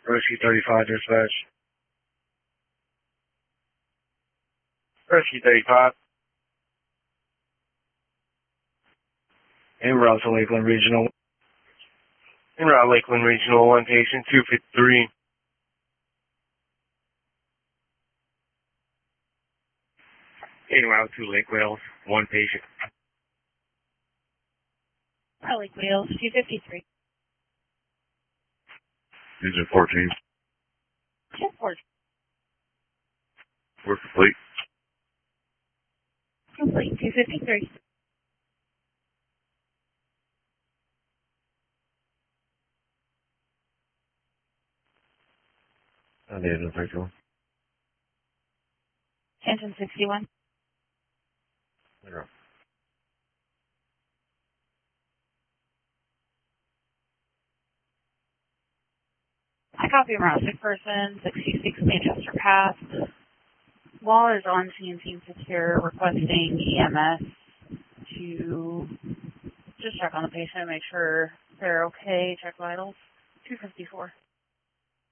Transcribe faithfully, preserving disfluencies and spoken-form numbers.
Rescue thirty-five, dispatch. Rescue thirty-five. En route to Lakeland Regional. En route Lakeland Regional, one patient, two fifty-three. En route to Lake Wales, one patient. Oh, Lake Wales, two fifty-three. Engine fourteen. ten fourteen. We're complete. Complete, two fifty-three. I need an official. Engine sixty-one. Zero. I copy around sick person, sixty-six Manchester Path. Law is on C N C Secure requesting E M S to just check on the patient, make sure they're okay, check vitals. two fifty-four.